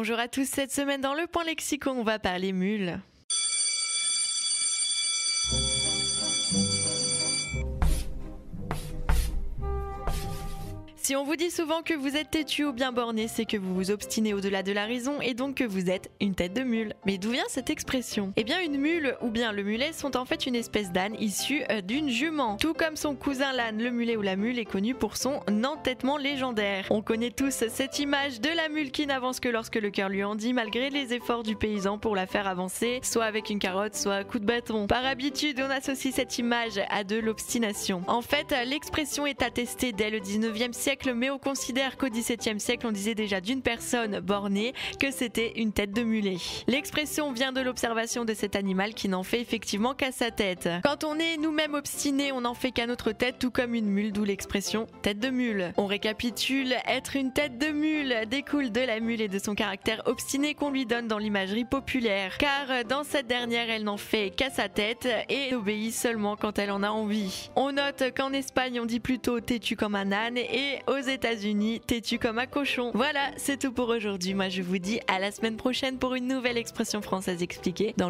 Bonjour à tous, cette semaine dans le Point Lexicon, on va parler mule. Si on vous dit souvent que vous êtes têtu ou bien borné, c'est que vous vous obstinez au-delà de la raison et donc que vous êtes une tête de mule. Mais d'où vient cette expression ? Eh bien, une mule ou bien le mulet sont en fait une espèce d'âne issue d'une jument. Tout comme son cousin l'âne, le mulet ou la mule est connu pour son entêtement légendaire. On connaît tous cette image de la mule qui n'avance que lorsque le cœur lui en dit, malgré les efforts du paysan pour la faire avancer, soit avec une carotte, soit à coup de bâton. Par habitude, on associe cette image à de l'obstination. En fait, l'expression est attestée dès le 19e siècle, mais on considère qu'au XVIIe siècle, on disait déjà d'une personne bornée que c'était une tête de mulet. L'expression vient de l'observation de cet animal qui n'en fait effectivement qu'à sa tête. Quand on est nous-mêmes obstinés, on n'en fait qu'à notre tête, tout comme une mule, d'où l'expression tête de mule. On récapitule, être une tête de mule découle de la mule et de son caractère obstiné qu'on lui donne dans l'imagerie populaire. Car dans cette dernière, elle n'en fait qu'à sa tête et obéit seulement quand elle en a envie. On note qu'en Espagne, on dit plutôt têtu comme un âne et aux États-Unis, têtu comme un cochon. Voilà, c'est tout pour aujourd'hui. Moi, je vous dis à la semaine prochaine pour une nouvelle expression française expliquée dans